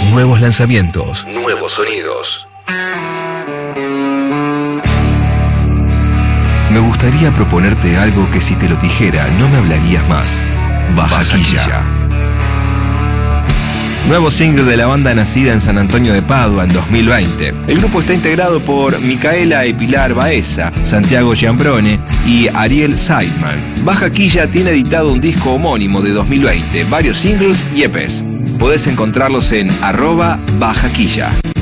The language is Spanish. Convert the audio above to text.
Nuevos lanzamientos, nuevos sonidos. Me gustaría proponerte algo que si te lo dijera no me hablarías más. Bajaquilla. Nuevo single de la banda nacida en San Antonio de Padua en 2020. El grupo está integrado por Micaela y Pilar Baeza, Santiago Giambrone y Ariel Seidman. Bajaquilla tiene editado un disco homónimo de 2020, varios singles y EPs. Podés encontrarlos en @Bajaquilla.